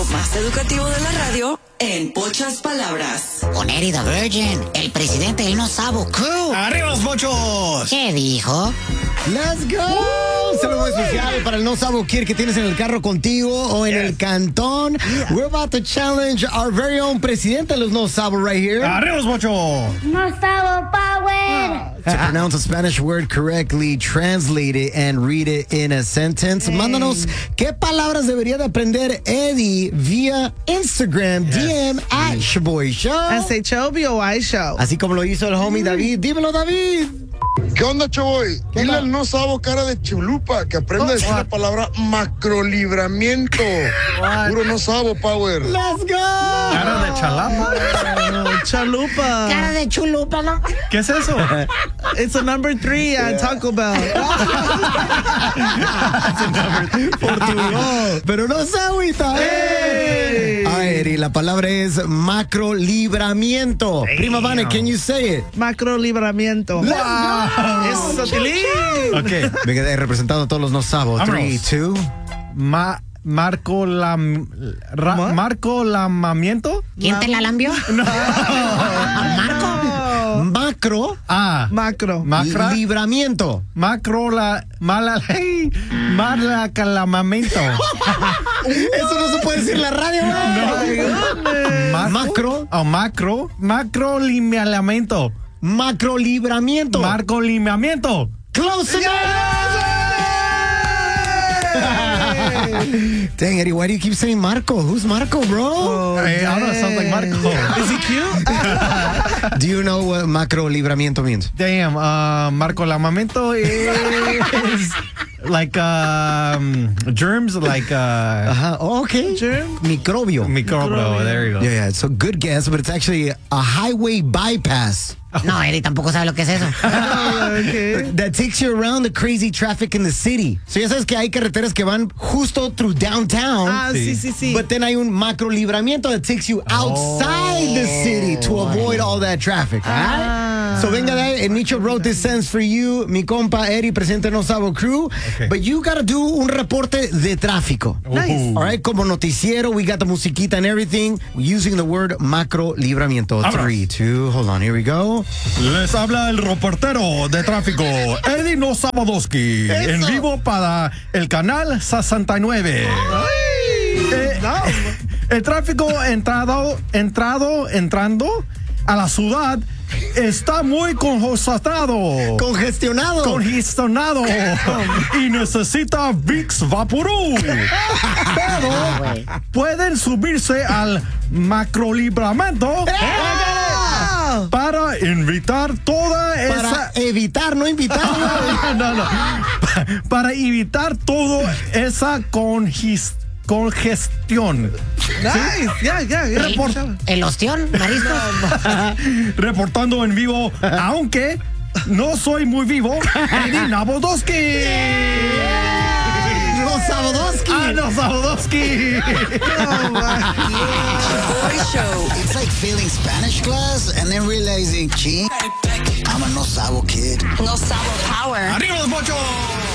show más educativo de la radio en pocas palabras. Con Eddie the Virgin, el presidente del No Sabo Crew. ¡Arriba los mochos! ¿Qué dijo? ¡Let's go! Saludo especial para el No Sabo Kid que tienes en el carro contigo o en el cantón. We're about to challenge our very own presidente de los No Sabo right here. ¡Arriba los mochos! No Sabo Power. To pronounce a Spanish word correctly, translate it and read it in a sentence. Mándanos qué palabras debería de aprender Eddie vía Instagram, DM at Shaboy Show. SHOBOI Show. Así como lo hizo el homie David. Dímelo, David. ¿Qué onda, Choboy? Dile onda? al no sabo cara de chulupa que aprenda a decir la palabra macrolibramiento. Puro no sabo, Power. Let's go. ¡Cara de chalapa! Chalupa. Cara de chulupa, ¿no? ¿Qué es eso? It's a number 3 at Taco Bell. Pero no se agüita. Hey. A ver, y la palabra es macrolibramiento. Prima Vane, can you say it? Macro libramiento. Eso, Tilín. Ok. Me quedé representando a todos los no sabo. Vámonos. 3, 2. Marco lamamiento. ¿Quién te la lambió? ¿Marco? Macro. Macro. Macra. Libramiento. Macro malacalamamiento. Eso no se puede decir en la radio. Macro. Macro lineamiento. Macrolibramiento. Marco lineamiento. Close enough. Dang, Eddie, why do you keep saying Marco? Who's Marco, bro? I don't know, sounds like Marco. Is he cute? Do you know what macrolibramiento means? Damn, Marco lamamiento is like germs, like Oh, okay. Germ? Microbio. microbio. There you go. Yeah, so good guess, but it's actually a highway bypass No, Eddie tampoco sabe lo que es eso. Okay. that takes you around the crazy traffic in the city. So ya sabes que hay carreteras que van justo through downtown. Sí. But then hay un macrolibramiento that takes you outside the city to avoid all that traffic. Alright? So venga de ahí, Nicho wrote this sentence for you, mi compa Eddie, presidente No Sabo Crew. Okay. But you gotta do un reporte de tráfico. Nice. All right, como noticiero, we got the musiquita and everything, using the word macrolibramiento. Vámonos. 3, 2, hold on, here we go. Les habla el reportero de tráfico, Eddie No Sabadowski, en vivo para el canal 69. El tráfico entrando a la ciudad está muy congestionado y necesita Vicks Vaporub. Pero pueden subirse al macrolibramiento para evitar toda esa... Para evitar, no invitar. No. Para evitar toda esa congestión. Nice. Yeah. ¿El ostión, mariscos? Reportando en vivo, aunque no soy muy vivo, Eddie Nabodowski. No Sabadowski. No Sabadowski. Boy Show. It's like failing Spanish class and then realizing, gee, I'm a no sabo kid. No Sabo Power. ¡Arriba los mochos!